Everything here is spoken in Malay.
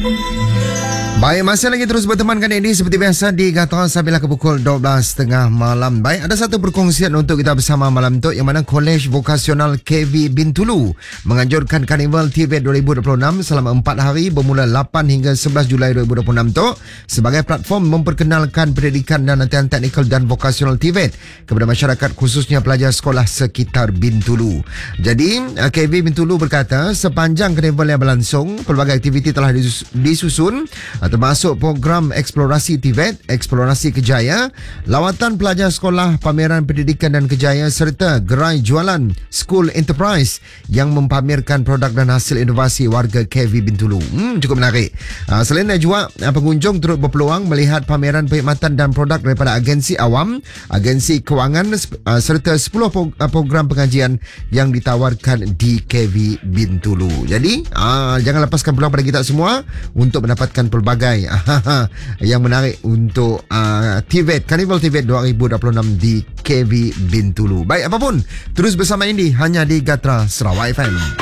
Baik, masih lagi terus bertemankan ini seperti biasa di Gata sampai ke pukul 12.30 malam. Baik, ada satu perkongsian untuk kita bersama malam tu yang mana Kolej Vokasional KV Bintulu menganjurkan Karnival TVET 2026 selama 4 hari bermula 8 hingga 11 Julai 2026 tu sebagai platform memperkenalkan pendidikan dan latihan teknikal dan vokasional TVET kepada masyarakat khususnya pelajar sekolah sekitar Bintulu. Jadi, KV Bintulu berkata sepanjang Karnival yang berlangsung, pelbagai aktiviti telah disusun termasuk program eksplorasi TVET, eksplorasi kejaya, lawatan pelajar sekolah, pameran pendidikan dan kejaya serta gerai jualan School Enterprise yang mempamerkan produk dan hasil inovasi warga KV Bintulu. Cukup menarik. Selain itu juga, pengunjung turut berpeluang melihat pameran perkhidmatan dan produk daripada agensi awam, agensi kewangan serta 10 program pengajian yang ditawarkan di KV Bintulu. Jadi, jangan lepaskan peluang pada kita semua untuk mendapatkan pelbagai yang menarik untuk TVET, Karnival TVET 2026 di KV Bintulu. Baik, apapun, terus bersama Indi hanya di Gatra Sarawak FM.